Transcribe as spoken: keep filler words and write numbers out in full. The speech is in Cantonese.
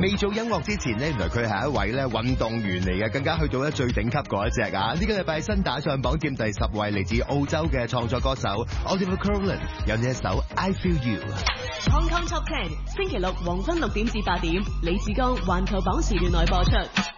未做音樂之前呢，原來佢係一位咧運動員嚟嘅，更加去到咧最頂級嗰一隻啊！呢、這個禮拜新打上榜佔第十位，嚟自澳洲嘅創作歌手 Oliver Crowland 有呢一首 I Feel You。Hong Kong Top Ten 星期六黃昏六點至八點，李志剛環球榜時段內播出。